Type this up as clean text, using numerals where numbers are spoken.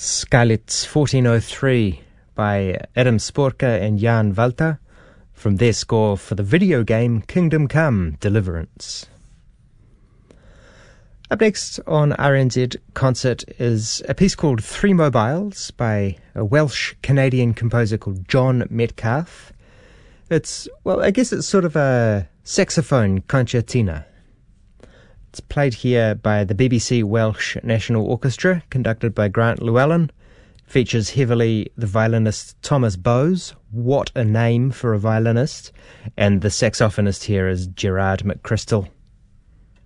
Skalitz 1403 by Adam Sporka and Jan Walter from their score for the video game Kingdom Come: Deliverance. Up next on RNZ Concert is a piece called Three Mobiles by a Welsh-Canadian composer called John Metcalfe. It's sort of a saxophone concertina. It's played here by the BBC Welsh National Orchestra, conducted by Grant Llewellyn. Features heavily the violinist Thomas Bowes. What a name for a violinist. And the saxophonist here is Gerard McChrystal.